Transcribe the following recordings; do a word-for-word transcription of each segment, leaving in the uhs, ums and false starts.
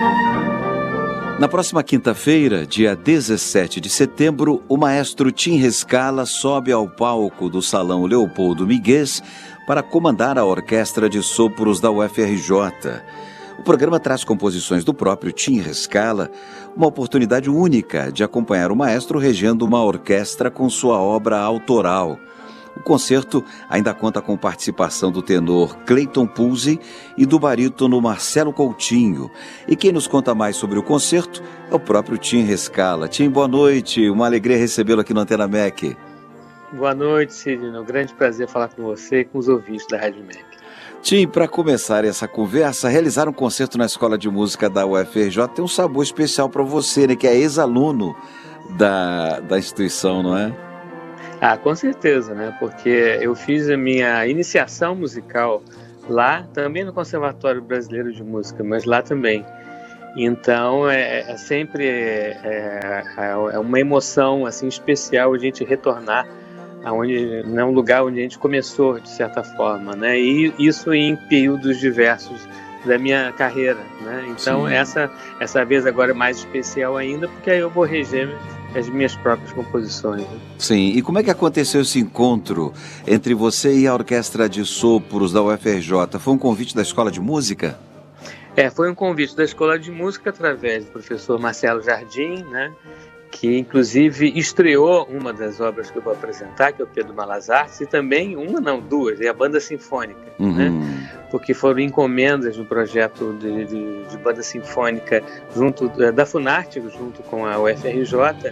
Na próxima quinta-feira, dia dezessete de setembro, o maestro Tim Rescala sobe ao palco do Salão Leopoldo Miguez para comandar a Orquestra de Sopros da U F R J. O programa traz composições do próprio Tim Rescala, uma oportunidade única de acompanhar o maestro regendo uma orquestra com sua obra autoral. O concerto ainda conta com participação do tenor Clayton Pulse e do barítono Marcelo Coutinho. E quem nos conta mais sobre o concerto é o próprio Tim Rescala. Tim, boa noite. Uma alegria recebê-lo aqui no Antena M E C. Boa noite, Sidney. É um grande prazer falar com você e com os ouvintes da Rádio M E C. Tim, para começar essa conversa, realizar um concerto na Escola de Música da U F R J tem um sabor especial para você, né? Que é ex-aluno da, da instituição, não é? Ah, com certeza, né? Porque eu fiz a minha iniciação musical lá, também no Conservatório Brasileiro de Música, mas lá também. Então, é, é sempre é, é uma emoção assim, especial a gente retornar aonde, né, um lugar onde a gente começou, de certa forma, né? E isso em períodos diversos da minha carreira, né? Então, essa, essa vez agora é mais especial ainda, porque aí eu vou reger as minhas próprias composições. Né? Sim, e como é que aconteceu esse encontro entre você e a Orquestra de Sopros da U F R J? Foi um convite da Escola de Música? É, foi um convite da Escola de Música através do professor Marcelo Jardim, né? Que inclusive estreou uma das obras que eu vou apresentar, que é o Pedro Malas Artes, e também uma, não, duas, é a Banda Sinfônica, uhum. né? Porque foram encomendas no projeto de, de, de Banda Sinfônica junto da Funarte, junto com a U F R J,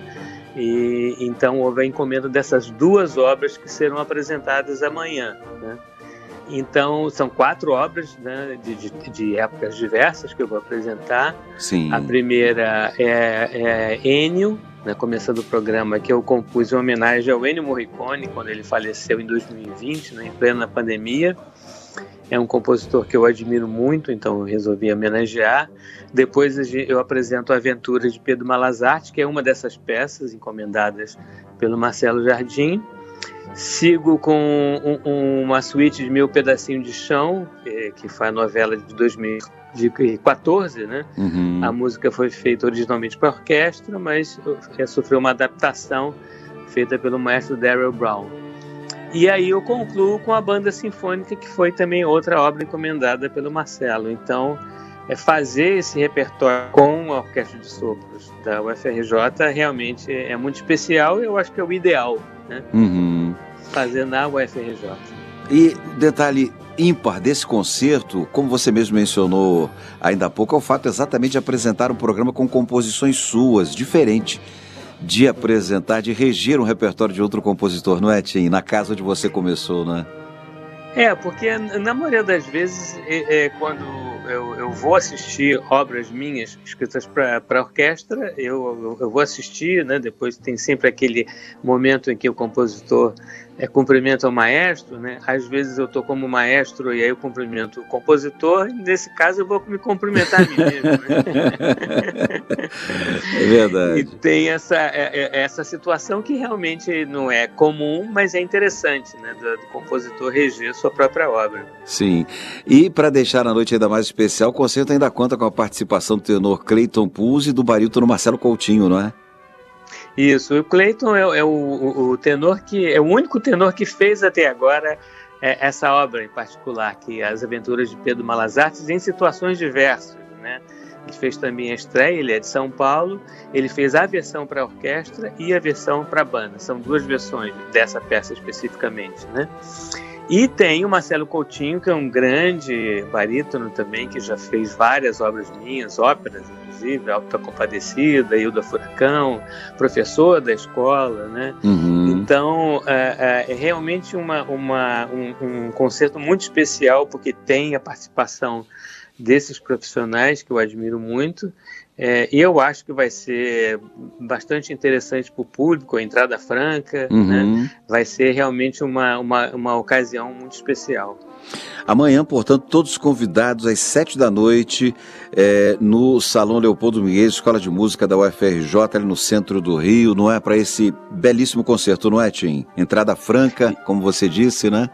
e então houve a encomenda dessas duas obras que serão apresentadas amanhã, né? Então, são quatro obras, né, de, de, de épocas diversas que eu vou apresentar. Sim. A primeira é, é Ennio, né, começando o programa, que eu compus em homenagem ao Ennio Morricone, quando ele faleceu em dois mil e vinte, né, em plena pandemia. É um compositor que eu admiro muito, então eu resolvi homenagear. Depois eu apresento a Aventura de Pedro Malas Artes, que é uma dessas peças encomendadas pelo Marcelo Jardim. Sigo com um, um, uma suíte de Meu Pedacinho de Chão, que, que foi a novela de dois mil e quatorze, né? Uhum. A música foi feita originalmente para orquestra, mas sofreu uma adaptação feita pelo maestro Darrell Brown. E aí eu concluo com a Banda Sinfônica, que foi também outra obra encomendada pelo Marcelo. Então, é fazer esse repertório com a Orquestra de Sopros da U F R J realmente é muito especial e eu acho que é o ideal, né? Uhum. Fazer na U F R J. E detalhe ímpar desse concerto, como você mesmo mencionou ainda há pouco, é o fato exatamente de apresentar um programa com composições suas, diferente de apresentar, de reger um repertório de outro compositor, não é, Tim? Na casa onde você começou, né? É, porque na maioria das vezes, é, é, quando eu, eu vou assistir obras minhas escritas para orquestra, eu, eu vou assistir, né? Depois tem sempre aquele momento em que o compositor é, cumprimenta o maestro, né? Às vezes eu estou como maestro e aí eu cumprimento o compositor, e nesse caso eu vou me cumprimentar a mim mesmo. Né? É verdade. E tem essa, essa situação que realmente não é comum, mas é interessante, né? Do, do compositor reger sua própria obra. Sim. E para deixar a noite ainda mais especial, o concerto ainda conta com a participação do tenor Clayton Pulse e do barítono Marcelo Coutinho, não é? Isso. O Clayton é, é o, o, o tenor que é o único tenor que fez até agora é, essa obra em particular, que é As Aventuras de Pedro Malas Artes, em situações diversas, né? Ele fez também a estreia, ele é de São Paulo, ele fez a versão para a orquestra e a versão para a banda. São duas versões dessa peça especificamente, né? E tem o Marcelo Coutinho, que é um grande barítono também, que já fez várias obras minhas, óperas, inclusive, Alta Compadecida, Hilda Furacão, professor da escola, né? Uhum. Então, é, é realmente uma, uma, um, um concerto muito especial, porque tem a participação desses profissionais, que eu admiro muito, é, e eu acho que vai ser bastante interessante para o público, a entrada franca, uhum. né? Vai ser realmente uma, uma, uma ocasião muito especial. Amanhã, portanto, todos convidados às sete da noite é, no Salão Leopoldo Miguez, Escola de Música da U F R J, ali no centro do Rio, não é? Para esse belíssimo concerto, não é, Tim? Entrada franca, como você disse, né?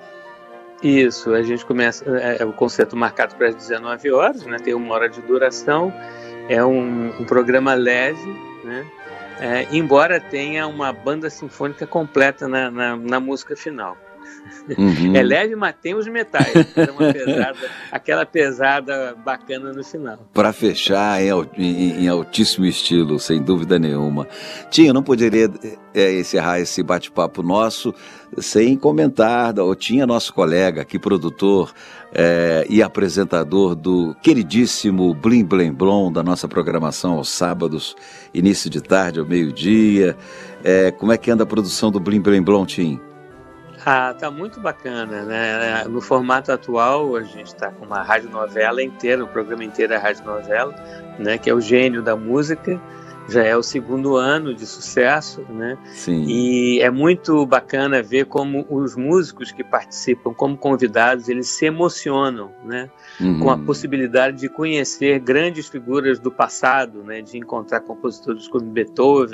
Isso, a gente começa, é, é o concerto marcado para as dezenove horas, né? Tem uma hora de duração. é um, um programa leve, né? É, embora tenha uma banda sinfônica completa na, na, na música final. Uhum. É leve, mas tem os metais, é uma pesada, aquela pesada bacana no final. Para fechar em, em, em altíssimo estilo, sem dúvida nenhuma. Tim, eu não poderia é, encerrar esse bate-papo nosso sem comentar. O Tim é nosso colega aqui, produtor é, e apresentador do queridíssimo Blim Blim Blom, da nossa programação aos sábados, início de tarde ao meio-dia. É, como é que anda a produção do Blim Blim Blom, Tim? Ah, tá muito bacana, né? No formato atual, a gente está com uma radionovela inteira, o programa inteiro é radionovela, né? Que é o gênio da música, já é o segundo ano de sucesso, né? Sim. E é muito bacana ver como os músicos que participam como convidados, eles se emocionam, né? Uhum. Com a possibilidade de conhecer grandes figuras do passado, né? De encontrar compositores como Beethoven,